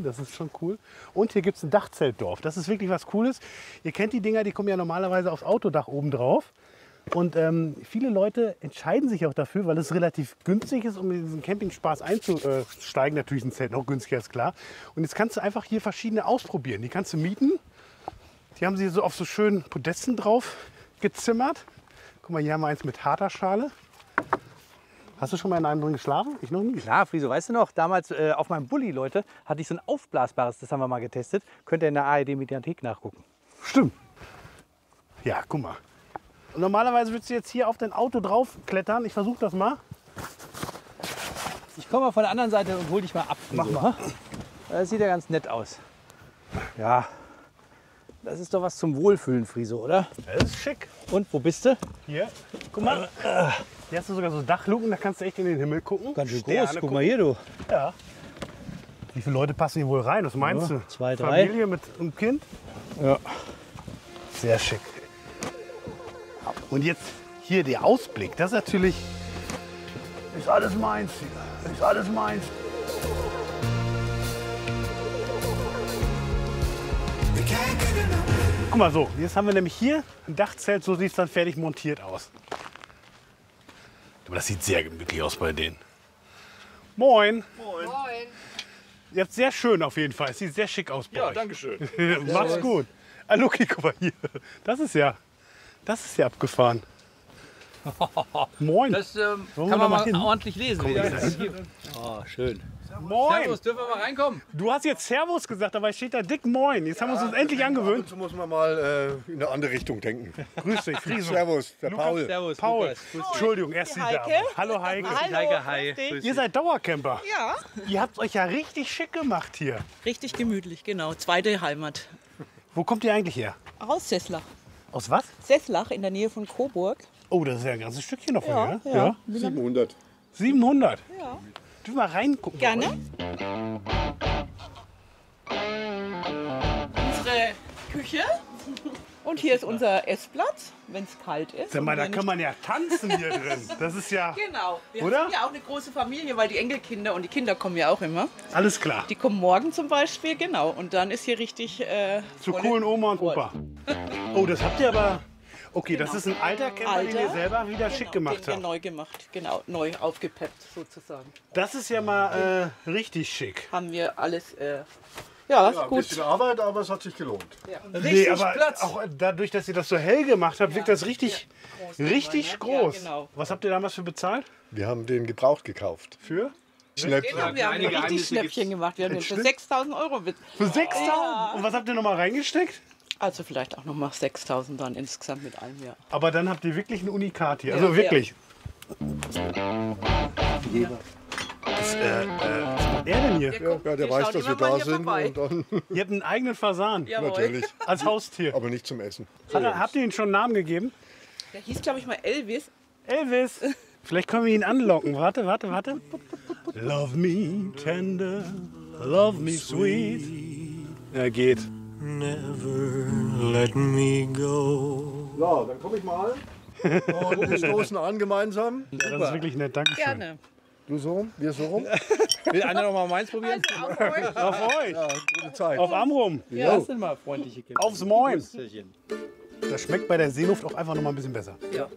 das ist schon cool. Und hier gibt es ein Dachzeltdorf. Das ist wirklich was Cooles. Ihr kennt die Dinger, die kommen ja normalerweise aufs Autodach oben drauf. Und viele Leute entscheiden sich auch dafür, weil es relativ günstig ist, um in diesen Campingspaß einzusteigen. Natürlich ist ein Zelt noch günstiger, ist klar. Und jetzt kannst du einfach hier verschiedene ausprobieren. Die kannst du mieten. Die haben sie so auf so schönen Podesten drauf gezimmert. Guck mal, hier haben wir eins mit harter Schale. Hast du schon mal in einem drin geschlafen? Ich noch nie. Klar, Friso, weißt du noch, damals auf meinem Bulli, Leute, hatte ich so ein aufblasbares, das haben wir mal getestet. Könnt ihr in der ARD-Mediathek nachgucken. Stimmt. Ja, guck mal. Und normalerweise würdest du jetzt hier auf dein Auto drauf klettern. Ich versuche das mal. Ich komme mal von der anderen Seite und hol dich mal ab. Friso. Mach mal. Das sieht ja ganz nett aus. Ja, das ist doch was zum Wohlfühlen, Friso, oder? Das ist schick. Und, wo bist du? Hier, guck mal. Hier hast du sogar so Dachluken, da kannst du echt in den Himmel gucken. Ganz schön Sterne groß, guck mal hier, du. Ja. Wie viele Leute passen hier wohl rein? Was meinst Ja, du? 2, 3. Familie mit einem Kind? Ja. Sehr schick. Und jetzt hier der Ausblick. Das ist natürlich... Ist alles meins hier. Ist alles meins. Guck mal so, jetzt haben wir nämlich hier ein Dachzelt, so sieht es dann fertig montiert aus. Aber das sieht sehr gemütlich aus bei denen. Moin. Moin. Ihr habt sehr schön auf jeden Fall. Es sieht sehr schick aus bei Ja, euch. danke schön. Macht's gut. Ah, Luki, guck mal hier. Das ist ja abgefahren. Moin. Das Wollen wir kann da man mal mal hin? ordentlich lesen. Komm, wieder. ich sag hin. Oh, schön. Moin. Servus, dürfen wir mal reinkommen? Du hast jetzt Servus gesagt, dabei steht da dick Moin. Jetzt haben wir uns endlich angewöhnt. Dazu muss man mal in eine andere Richtung denken. Grüß dich, Friso. Servus, der Paul. Servus, Paul. Lukas. Grüß dich. Entschuldigung, erst die Heike. Dame. Hallo Heike. Heike, hi. Grüß Ihr seid Dauercamper. Ja, Ihr habt euch ja richtig schick gemacht hier. richtig gemütlich, genau. Zweite Heimat. Wo kommt ihr eigentlich her? Aus Sesslach. Aus was? Sesslach in der Nähe von Coburg. Oh, das ist ja ein ganzes Stückchen noch von Ja, hier. ja. 700. 700. Ja. Dürfen wir reingucken? Gerne. Unsere Küche. Und hier ist unser Essplatz, wenn es kalt ist. Sag mal, Und da wenn kann man ja tanzen hier drin. Das ist ja Genau. Wir Oder? sind ja auch eine große Familie, weil die Enkelkinder und die Kinder kommen ja auch immer. alles klar. Die kommen morgen zum Beispiel, genau. Und dann ist hier richtig... Zu volle- coolen Oma und voll. Opa. Oh, das habt ihr aber... Okay, das ist ein alter Camper, den ihr Alter. selber wieder schick gemacht den wir habt. neu gemacht, genau, neu aufgepeppt sozusagen. Das ist ja mal richtig schick. Haben wir alles, ja, Ja, ist ein gut. bisschen Arbeit, aber es hat sich gelohnt. Nee, aber auch dadurch, dass ihr das so hell gemacht habt, wirkt das richtig Ja, groß. genau. Was habt ihr damals für bezahlt? Wir haben den gebraucht gekauft. Für? Schnäppchen. Wir haben kleine richtig Geheimnisse Schnäppchen gemacht. Wir haben den für 6.000 Euro. Für 6.000? Und was habt ihr nochmal reingesteckt? Also vielleicht auch nochmal 6.000 dann insgesamt mit allem, ja. Aber dann habt ihr wirklich ein Unikat hier. Ja, Also ja. wirklich. Was macht er denn hier? Ja, der Wir weiß, schauen dass wir immer mal da hier sind. vorbei. Und dann Ihr habt einen eigenen Fasan. Jawohl. natürlich. Als Haustier. Aber nicht zum Essen. Habt ihr ihm schon einen Namen gegeben? Der hieß, glaube ich, mal Elvis. Elvis. Vielleicht können wir ihn anlocken. Warte. Love me tender, love me sweet. Ja, geht. Let me go. Ja, dann komme ich mal. Und wir stoßen an gemeinsam. Ja, das ist wirklich nett. Dankeschön. Gerne. Du so rum, wir so rum. Will einer noch mal meins probieren? Auf euch. Ja, gute Zeit. Auf Amrum. Ja, das sind mal freundliche Kinder. Aufs Moin. Grüßchen. Das schmeckt bei der Seeluft auch einfach noch mal ein bisschen besser. Ja.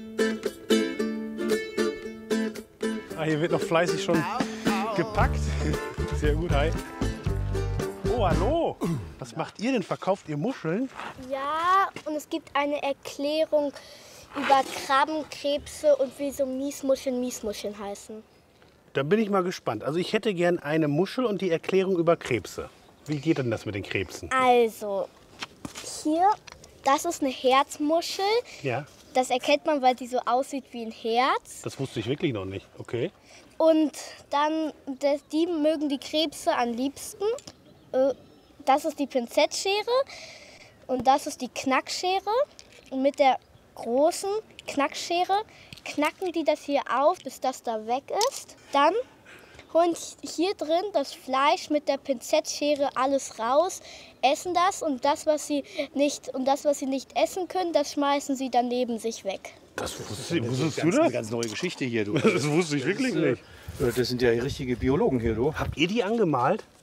Ah, hier wird noch fleißig schon gepackt. Sehr gut, hi. Oh, hallo. Was macht ihr denn? Verkauft ihr Muscheln? Ja, und es gibt eine Erklärung über Krabbenkrebse und wieso Miesmuscheln heißen. Da bin ich mal gespannt. Also ich hätte gern eine Muschel und die Erklärung über Krebse. Wie geht denn das mit den Krebsen? Also, hier, das ist eine Herzmuschel. Ja, Das erkennt man, weil die so aussieht wie ein Herz. das wusste ich wirklich noch nicht. Okay. Und dann, die mögen die Krebse am liebsten. Das ist die Pinzettschere und das ist die Knackschere. Und mit der großen Knackschere knacken die das hier auf, bis das da weg ist. Dann holen hier drin das Fleisch mit der Pinzettschere alles raus, essen das und das, was sie nicht essen können, das schmeißen sie dann neben sich weg. Wusstest du Eine das? ganz neue Geschichte hier, du. Das wusste ich wirklich nicht. Das sind ja richtige Biologen hier, du. Habt ihr die angemalt?